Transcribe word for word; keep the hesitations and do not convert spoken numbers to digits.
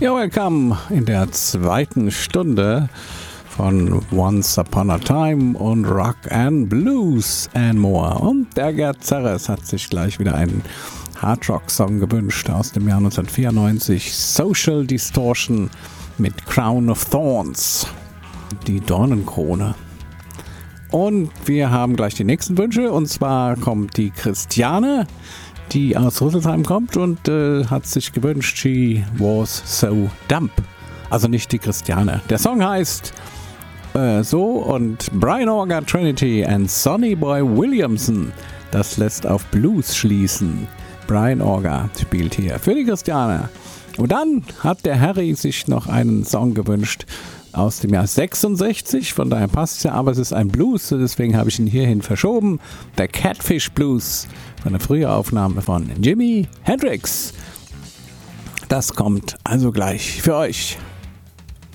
Ja, willkommen in der zweiten Stunde von Once Upon a Time und Rock and Blues and More. Und der Gerd Zerres hat sich gleich wieder einen Hardrock-Song gewünscht aus dem Jahr neunzehnhundertvierundneunzig. Social Distortion mit Crown of Thorns, die Dornenkrone. Und wir haben gleich die nächsten Wünsche, und zwar kommt die Christiane, die aus Rüsselsheim kommt und äh, hat sich gewünscht, She Was So Dumb. Also nicht die Christiane. Der Song heißt äh, so und Brian Auger Trinity and Sonny Boy Williamson. Das lässt auf Blues schließen. Brian Auger spielt hier für die Christiane. Und dann hat der Harry sich noch einen Song gewünscht aus dem Jahr sechsundsechzig, von daher passt es ja, aber es ist ein Blues, deswegen habe ich ihn hierhin verschoben. Der Catfish Blues von der frühen Aufnahme von Jimi Hendrix. Das kommt also gleich für euch.